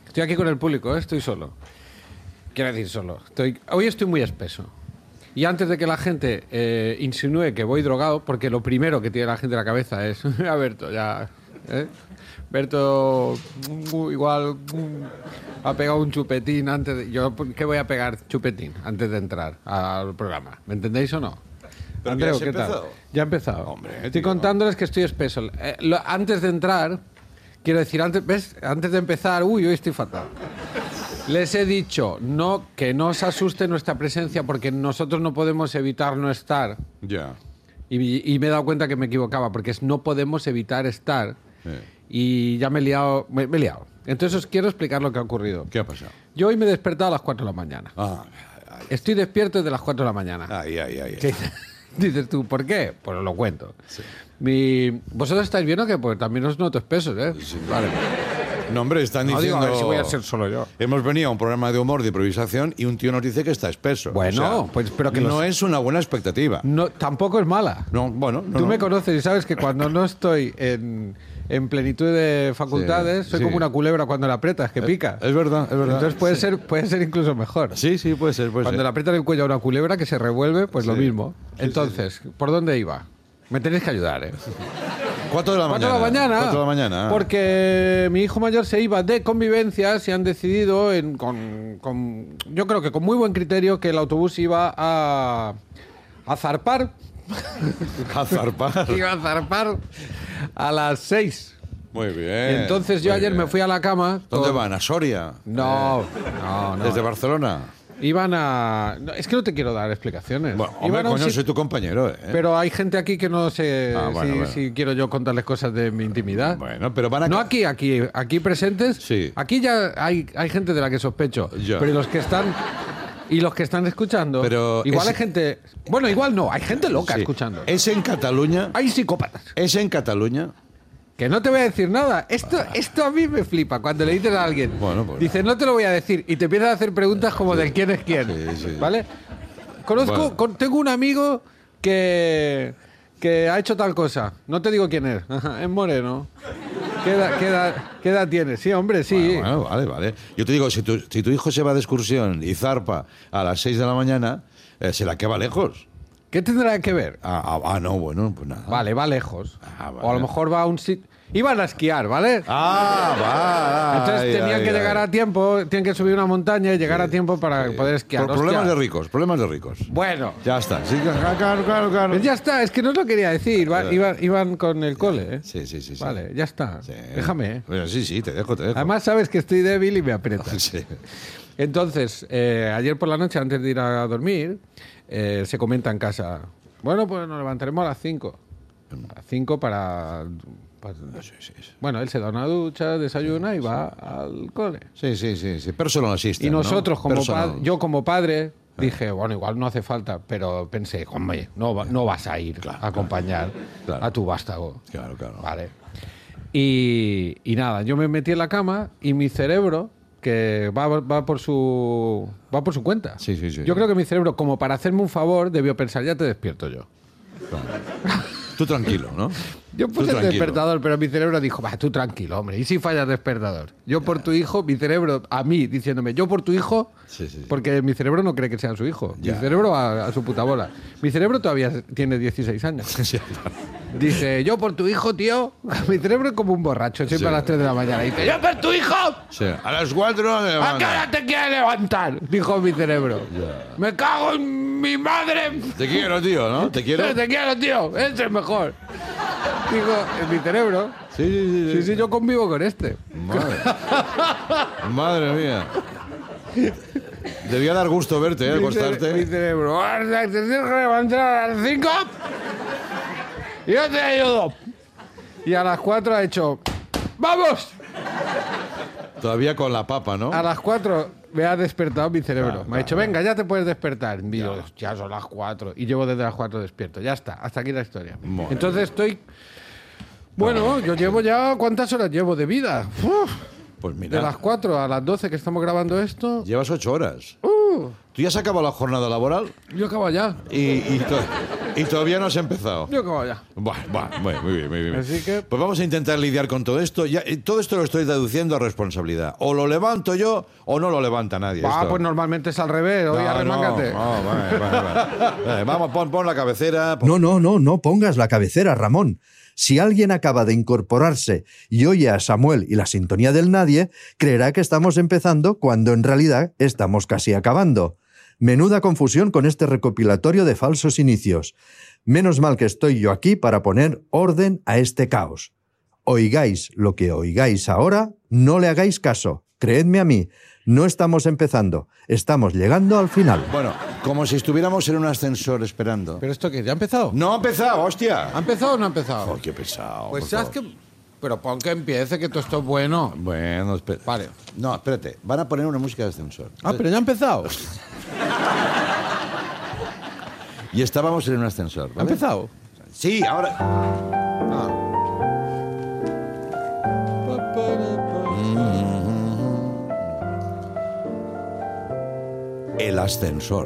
Estoy aquí con el público, ¿eh? Estoy solo. Quiero decir solo. Hoy estoy muy espeso. Y antes de que la gente insinúe que voy drogado, porque lo primero que tiene la gente en la cabeza es a Berto, ya... Berto igual ha pegado un chupetín antes de... Yo, ¿qué voy a pegar chupetín antes de entrar al programa? ¿Me entendéis o no? Pero Andreu, ¿qué ¿qué has tal? empezado? Ya he empezado. Hombre, estoy tío. contándoles que estoy espeso. Antes de entrar, quiero decir, antes de empezar, hoy estoy fatal. Les he dicho que no os asuste nuestra presencia porque nosotros no podemos evitar no estar. Ya. Y me he dado cuenta que me equivocaba porque no podemos evitar estar. Y ya me he liado. Me he liado. Entonces os quiero explicar lo que ha ocurrido. ¿Qué ha pasado? Yo hoy me he despertado a las 4 de la mañana. Estoy despierto desde las 4 de la mañana. Ay. ¿Qué dices tú? ¿Por qué? Pues os lo cuento. Sí. Vosotros estáis viendo que pues, también os noto espesos, ¿eh? Sí, vale. No, hombre, están No digo diciendo... a ver si voy a ser solo yo. Hemos venido a un programa de humor, de improvisación, y un tío nos dice que está espeso. Bueno, pues, pero que no es una buena expectativa. No, tampoco es mala. No, bueno, no, Tú no. me conoces y sabes que cuando no estoy en plenitud de facultades, soy sí. como una culebra cuando la aprietas, que pica. Es verdad, es verdad. Entonces puede ser incluso mejor. Sí, puede ser. Cuando le aprietas el cuello a una culebra que se revuelve, pues lo mismo. Sí, Entonces, ¿por dónde iba? Me tenéis que ayudar, ¿eh? 4 de la 4 de la mañana. 4 de la mañana. Porque mi hijo mayor se iba de convivencias y han decidido, yo creo que con muy buen criterio, que el autobús iba a zarpar. A zarpar. Iba a zarpar a las 6. Muy bien. Entonces yo muy ayer bien. me fui a la cama. ¿Dónde van? ¿A Soria? No. ¿Desde Barcelona? Iban a... No, es que no te quiero dar explicaciones. Bueno, Iban hombre, a un coño, sit- soy tu compañero, ¿eh? Pero hay gente aquí que no sé Bueno. si quiero yo contarles cosas de mi intimidad. Bueno, pero van a... No aquí presentes. Sí. Aquí ya hay gente de la que sospecho. Ya. Pero los que están... Y los que están escuchando... Pero igual ese- hay gente... Bueno, igual no. Hay gente loca Sí. escuchando. ¿Es en Cataluña? Hay psicópatas. ¿Es en Cataluña? Que no te voy a decir nada. Esto a mí me flipa. Cuando le dices a alguien... Bueno, pues dices, no te lo voy a decir. Y te empiezas a hacer preguntas como de quién es quién. Sí. ¿Vale? Bueno. Tengo un amigo que ha hecho tal cosa. No te digo quién es. Ajá, es moreno. ¿Qué edad tiene? Sí, hombre, sí. Bueno, vale. Yo te digo, si tu hijo se va de excursión y zarpa a las 6 de la mañana, se la queda lejos. ¿Qué tendrá que ver? No, bueno, pues nada. Vale, va lejos. Vale. O a lo mejor va a un sitio... Iban a esquiar, ¿vale? Va. Entonces tenían que llegar a tiempo, tienen que subir una montaña y llegar a tiempo para poder esquiar. Problemas Hostia. de ricos. Bueno, Ya está. Sí, claro. pues ya está, es que no os lo quería decir. Iban con el cole, ¿eh? Sí. Vale, ya está. Sí. Déjame, ¿eh? Bueno, sí, te dejo. Además sabes que estoy débil y me aprietas. Sí. Entonces, ayer por la noche, antes de ir a dormir, se comenta en casa, bueno, pues nos levantaremos a las 5. A las 5 para... Sí. Bueno, él se da una ducha, desayuna y va al cole. Sí. Personal assistant, Y nosotros, ¿no? como Personal. yo como padre, dije, bueno, igual no hace falta, pero pensé, hombre, no vas a ir a acompañar claro. a tu vástago. Claro. Vale. Y nada, yo me metí en la cama y mi cerebro, que va por su cuenta. Sí. Yo creo que mi cerebro, como para hacerme un favor, debió pensar, ya te despierto yo. Tú tranquilo, ¿no? Yo Tú puse el tranquilo. despertador, pero mi cerebro dijo, va, tú tranquilo, hombre. ¿Y si falla el despertador? Yo por tu hijo, mi cerebro, a mí, diciéndome, yo por tu hijo, Sí. porque mi cerebro no cree que sea su hijo. Ya. Mi cerebro a su puta bola. Mi cerebro todavía tiene 16 años. Sí. Dice, yo por tu hijo, tío. Mi cerebro es como un borracho, siempre Sí. a las 3 de la mañana. Dice, yo por tu hijo. Sí. A las 4 ¿A qué hora te quieres levantar? Dijo mi cerebro. Me cago en mi madre. Te quiero, tío, ¿no? Te quiero. Te quiero, tío. Este es mejor. Digo, en mi cerebro. Sí. Sí, yo convivo con este. Madre mía. Debía dar gusto verte, ¿eh? Mi Acostarte. cerebro. Te tienes que levantar a las 5 y yo te ayudo. Y a las 4 ha hecho, ¡vamos! Todavía con la papa, ¿no? A las 4 me ha despertado mi cerebro. Me ha dicho, venga, ya te puedes despertar. Y digo, ya son las 4. Y llevo desde las 4 despierto. Ya está, hasta aquí la historia. Muy Entonces estoy... Bueno, yo llevo ya... ¿Cuántas horas llevo de vida? Uf, Pues de mira, las 4 a las 12 que estamos grabando esto... llevas 8 horas. ¿Tú ya has acabado la jornada laboral? Yo acabo ya. Y Y todavía no has empezado. Yo como ya. Bueno, muy bien, muy bien. Así que... Pues vamos a intentar lidiar con todo esto. Todo esto lo estoy deduciendo a responsabilidad. O lo levanto yo o no lo levanta nadie. Pues normalmente es al revés. Oye, arremángate. Vale. Vamos, pon la cabecera. No pongas la cabecera, Ramón. Si alguien acaba de incorporarse y oye a Samuel y la sintonía del nadie, creerá que estamos empezando cuando en realidad estamos casi acabando. Menuda confusión con este recopilatorio de falsos inicios. Menos mal que estoy yo aquí para poner orden a este caos. Oigáis lo que oigáis ahora, no le hagáis caso. Creedme a mí, no estamos empezando, estamos llegando al final. Bueno, como si estuviéramos en un ascensor esperando. ¿Pero esto qué? ¿Ya ha empezado? No ha empezado, hostia. ¿Ha empezado o no ha empezado? Oh, qué pesado. Pues por sabes favor. que... Pero pon que empiece, que todo esto es bueno. Bueno, espera. Vale. No, espérate. Van a poner una música de ascensor. Pero ya ha empezado. Y estábamos en un ascensor, ¿Ha ¿vale? empezado? Sí, ahora... El ascensor.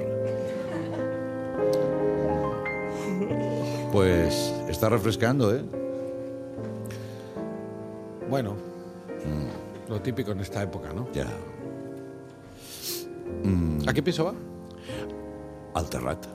Pues está refrescando, ¿eh? Bueno, lo típico en esta época, ¿no? Ya. ¿A qué piso va? Al terrat.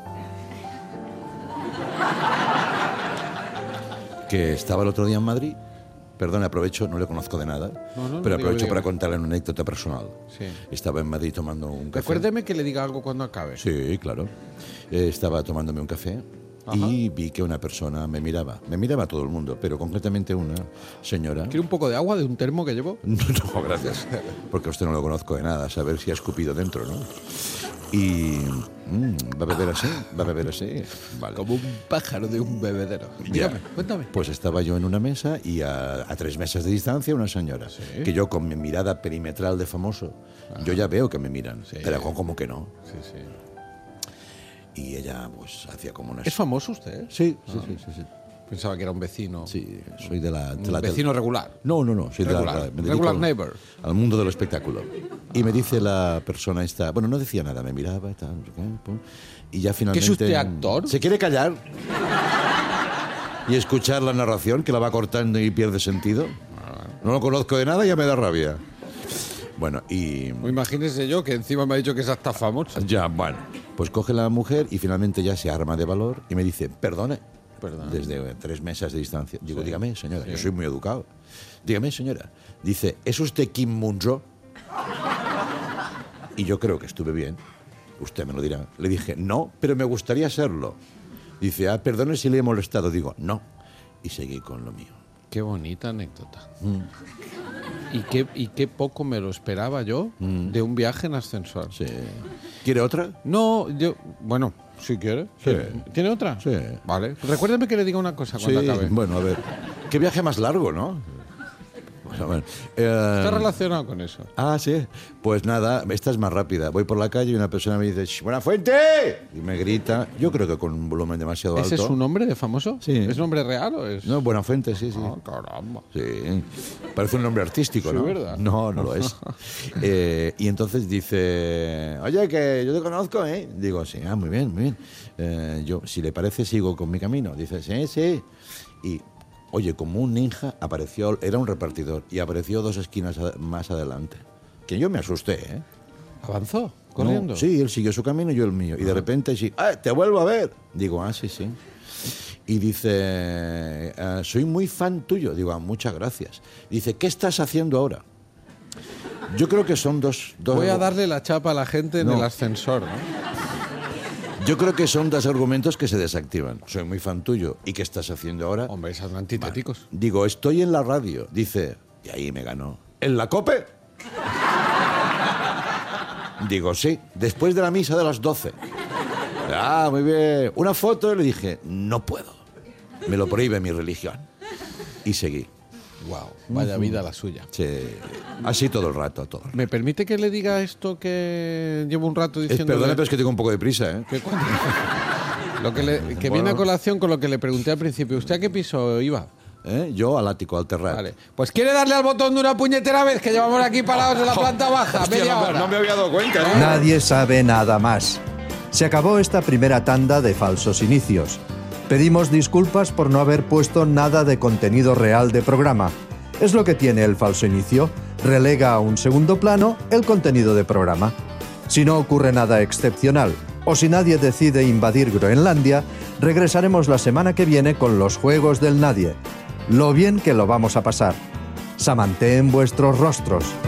Que estaba el otro día en Madrid. Perdón, aprovecho, no le conozco de nada, No, pero diga, aprovecho diga. para contarle una anécdota personal. Sí. Estaba en Madrid tomando un café. Recuérdeme que le diga algo cuando acabe. Sí, claro. Estaba tomándome un café y vi que una persona me miraba. Me miraba todo el mundo, pero concretamente una señora. ¿Quiere un poco de agua de un termo que llevo? No, gracias. Porque a usted no lo conozco de nada, a saber si ha escupido dentro, ¿no? Y... ¿va a beber así? ¿Va a beber así? Vale. Como un pájaro de un bebedero. Dígame, cuéntame. Pues estaba yo en una mesa y a 3 mesas de distancia una señora. Sí. Que yo con mi mirada perimetral de famoso, yo ya veo que me miran, Sí. pero como que no. Sí. Y ella pues hacía como una... ¿Es famoso usted? Sí. Pensaba que era un vecino. Sí, soy de la... Un vecino regular. No, soy Regular. me dedico Regular neighbor. al mundo del espectáculo. Y me dice la persona esta... Bueno, no decía nada, me miraba y tal, no sé qué, pum. Y ya finalmente... ¿Qué es usted, actor? ¿Se quiere callar? Y escuchar la narración, que la va cortando y pierde sentido. No lo conozco de nada y ya me da rabia. Bueno, y... O imagínese yo que encima me ha dicho que es hasta famoso. Ya, bueno. Pues coge la mujer y finalmente ya se arma de valor y me dice, perdone. Desde 3 mesas de distancia. Digo, dígame, señora, yo soy muy educado. Dígame, señora. Dice, ¿es usted Kim Munro? Y yo creo que estuve bien. Usted me lo dirá. Le dije, no, pero me gustaría serlo. Dice, perdone si le he molestado. Digo, no. Y seguí con lo mío. Qué bonita anécdota. Y qué poco me lo esperaba yo de un viaje en ascensor. Sí. ¿Quiere otra? No, yo... Bueno, si quiere. Sí. ¿Tiene otra? Sí. Vale. Recuérdeme que le diga una cosa cuando Sí, acabe. bueno, a ver. ¿Qué viaje más largo, no? Bueno, Está relacionado con eso. Sí. Pues nada, esta es más rápida. Voy por la calle y una persona me dice, ¡Buenafuente! Y me grita, yo creo que con un volumen demasiado alto. ¿Ese es su nombre de famoso? Sí. ¿Es nombre real o es...? No, Buenafuente, sí. Ah, caramba. Sí. Parece un nombre artístico, Sí, ¿no? ¿verdad? No lo es. Y entonces dice, oye, que yo te conozco, ¿eh? Digo, sí, muy bien. Yo, si le parece, sigo con mi camino. Dice, sí. Y... Oye, como un ninja apareció, era un repartidor, y apareció 2 esquinas más adelante. Que yo me asusté, ¿eh? ¿Avanzó? ¿Corriendo? No, sí, él siguió su camino y yo el mío. Y de repente, sí, te vuelvo a ver. Digo, sí. Y dice, soy muy fan tuyo. Digo, muchas gracias. Dice, ¿qué estás haciendo ahora? Yo creo que son dos... Voy a darle la chapa a la gente en No. el ascensor, ¿no? Yo creo que son 2 argumentos que se desactivan. Soy muy fan tuyo. ¿Y qué estás haciendo ahora? Hombre, son antitéticos. Digo, estoy en la radio. Dice, y ahí me ganó. ¿En la COPE? Digo, sí, después de la misa de las 12. Muy bien. Una foto y le dije, no puedo. Me lo prohíbe mi religión. Y seguí. Wow, vaya vida la suya. Sí. Así todo el rato, ¿Me permite que le diga esto que llevo un rato diciendo? Perdone, pero es que tengo un poco de prisa, ¿eh? Que viene a colación con lo que le pregunté al principio. ¿Usted a qué piso iba? Yo al ático, al terrat. Vale. Pues quiere darle al botón de una puñetera vez, que llevamos aquí parados en la planta baja, Hostia, media hora. no me había dado cuenta, ¿eh? Nadie sabe nada más. Se acabó esta primera tanda de falsos inicios. Pedimos disculpas por no haber puesto nada de contenido real de programa. Es lo que tiene el falso inicio, relega a un segundo plano el contenido de programa. Si no ocurre nada excepcional, o si nadie decide invadir Groenlandia, regresaremos la semana que viene con los Juegos del Nadie. Lo bien que lo vamos a pasar. Samanté en vuestros rostros.